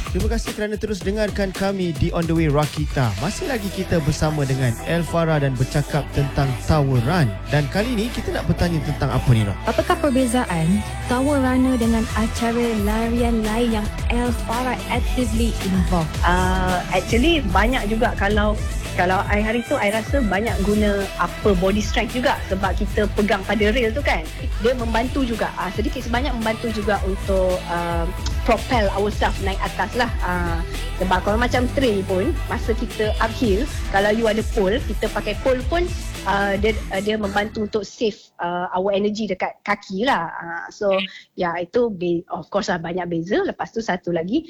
Terima kasih kerana terus dengarkan kami di On The Way Rakita. Masih lagi kita bersama dengan El Farah dan bercakap tentang Tower Run. Dan kali ini kita nak bertanya tentang apa ni, Ra? Apakah perbezaan Tower Runner dengan acara larian lain yang El Farah actively involved? Actually banyak juga kalau hari tu I rasa banyak guna upper body strength juga sebab kita pegang pada rail tu kan. Dia membantu juga sedikit sebanyak membantu juga untuk propel ourselves naik atas lah. Sebab kalau macam trail pun masa kita uphill, kalau you ada pole, kita pakai pole pun dia membantu untuk save our energy dekat kaki lah. So itu of course lah banyak beza. Lepas tu satu lagi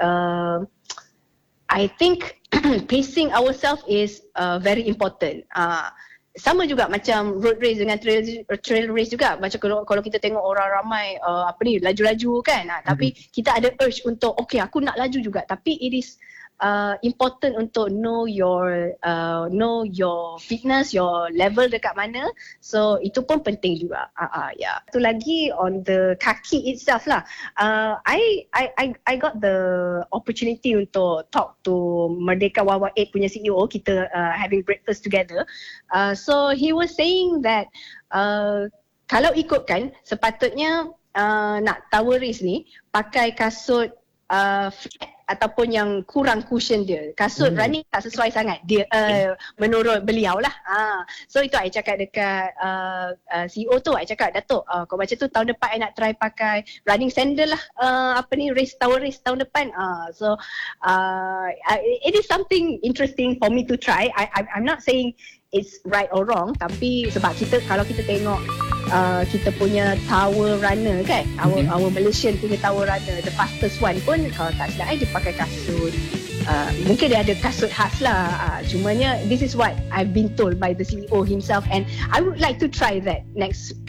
I think pacing ourselves is very important. Sama juga macam road race dengan trail race juga. Macam kalau kita tengok orang ramai laju-laju kan. Tapi kita ada urge untuk okay aku nak laju juga. Tapi it is important untuk know your fitness, your level dekat mana. So itu pun penting juga. Satu lagi on the kaki itself lah. I got the opportunity untuk talk to Merdeka Wawa 8 punya CEO. Kita having breakfast together. So he was saying that kalau ikutkan sepatutnya nak tower race ni pakai kasut flat ataupun yang kurang cushion dia. Kasut running tak sesuai sangat dia menurut beliau lah. So itu I cakap dekat CEO tu, I cakap Datuk kau macam tu tahun depan I nak try pakai running sandal lah tower race tahun depan. So it is something interesting for me to try. I'm not saying it's right or wrong, tapi sebab kalau kita tengok kita punya tower runner kan, our Malaysian punya tower runner, the fastest one pun kalau tak silap dia pakai kasut mungkin dia ada kasut khas lah. Cumanya this is what I've been told by the CEO himself and I would like to try that next